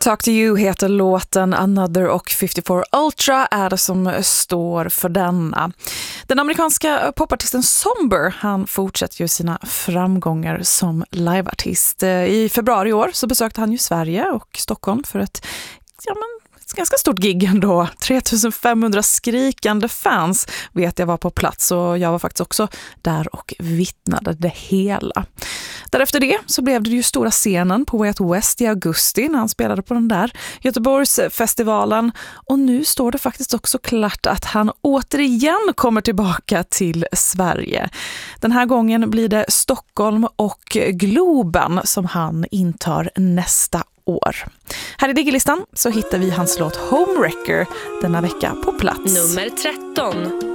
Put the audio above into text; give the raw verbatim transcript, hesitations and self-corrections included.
Talk to You heter låten, Another och femtiofyra Ultra är det som står för denna. Den amerikanska popartisten Somber, han fortsätter ju sina framgångar som liveartist. I februari i år så besökte han ju Sverige och Stockholm för ett, ja men, ett ganska stort gig ändå. tre tusen femhundra skrikande fans vet jag var på plats, och jag var faktiskt också där och vittnade det hela. Därefter det så blev det ju stora scenen på Way Out West i augusti när han spelade på den där Göteborgsfestivalen, och nu står det faktiskt också klart att han återigen kommer tillbaka till Sverige. Den här gången blir det Stockholm och Globen som han intar nästa år. Här i Digilistan så hittar vi hans låt Homewrecker denna vecka på plats. Nummer tretton.